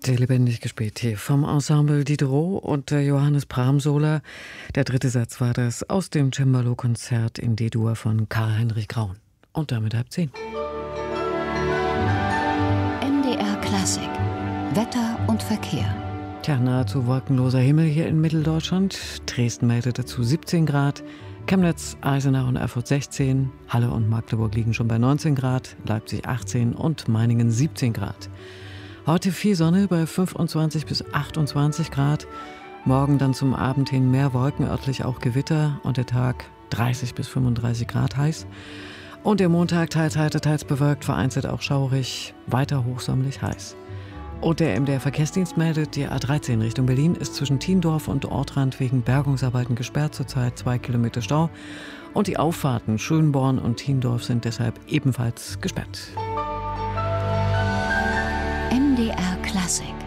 Lebendig gespielt hier vom Ensemble Diderot und Johannes Bramsola. Der dritte Satz war das aus dem Cembalo-Konzert in D-Dur von Karl-Heinrich Graun. Und damit 9:30. MDR Klassik. Wetter und Verkehr. Tja, nahezu wolkenloser Himmel hier in Mitteldeutschland. Dresden meldet dazu 17 Grad. Chemnitz, Eisenach und Erfurt 16. Halle und Magdeburg liegen schon bei 19 Grad. Leipzig 18 und Meiningen 17 Grad. Heute viel Sonne bei 25 bis 28 Grad. Morgen dann zum Abend hin mehr Wolken, örtlich auch Gewitter und der Tag 30 bis 35 Grad heiß. Und der Montag teils heiter, teils bewölkt, vereinzelt auch schaurig, weiter hochsommerlich heiß. Und der MDR-Verkehrsdienst meldet, die A13 Richtung Berlin ist zwischen Thiendorf und Ortrand wegen Bergungsarbeiten gesperrt, zurzeit 2 Kilometer Stau. Und die Auffahrten Schönborn und Thiendorf sind deshalb ebenfalls gesperrt. MDR Klassik.